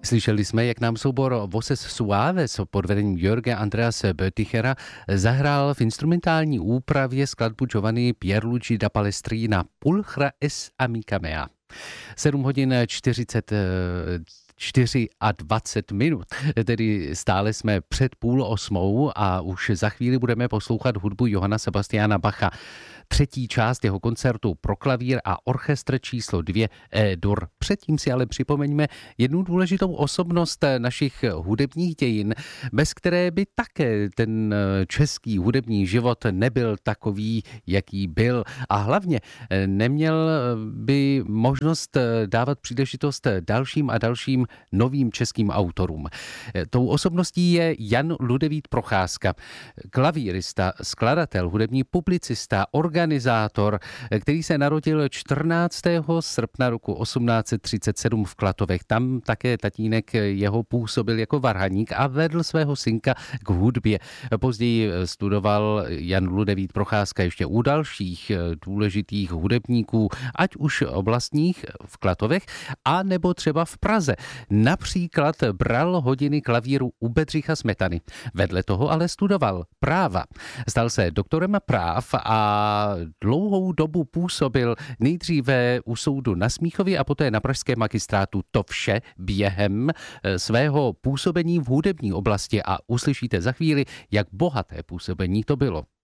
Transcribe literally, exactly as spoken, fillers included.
Slyšeli jsme, jak nám soubor Voces Suaves pod vedením Jorge Andrease Böttichera zahrál v instrumentální úpravě skladbu Giovanni Pierluigi da Palestrina Pulchra es amica mea. sedm hodin čtyřicet čtyři a dvacet minut, tedy stále jsme před půl osmou a už za chvíli budeme poslouchat hudbu Johanna Sebastiana Bacha. Třetí část jeho koncertu pro klavír a orchestr číslo dvě E-dur. Předtím si ale připomeňme jednu důležitou osobnost našich hudebních dějin, bez které by také ten český hudební život nebyl takový, jaký byl. A hlavně neměl by možnost dávat příležitost dalším a dalším novým českým autorům. Tou osobností je Jan Ludevít Procházka, klavírista, skladatel, hudební publicista, organizátor, který se narodil čtrnáctého srpna roku osmnáct set třicet sedm v Klatovech. Tam také tatínek jeho působil jako varhaník a vedl svého synka k hudbě. Později studoval Jan Ludevít Procházka ještě u dalších důležitých hudebníků, ať už oblastních v Klatovech, a nebo třeba v Praze. Například bral hodiny klavíru u Bedřicha Smetany. Vedle toho ale studoval práva. Stal se doktorem práv a dlouhou dobu působil nejdříve u soudu na Smíchově a poté na pražském magistrátu. To vše během svého působení v hudební oblasti a uslyšíte za chvíli, jak bohaté působení to bylo.